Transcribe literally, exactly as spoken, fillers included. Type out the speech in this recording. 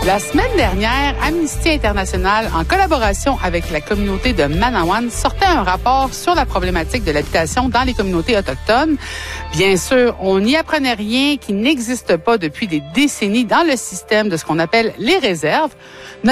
La semaine dernière, Amnesty International, en collaboration avec la communauté de Manawan, sortait un rapport sur la problématique de l'habitation dans les communautés autochtones. Bien sûr, on n'y apprenait rien qui n'existe pas depuis des décennies dans le système de ce qu'on appelle les réserves.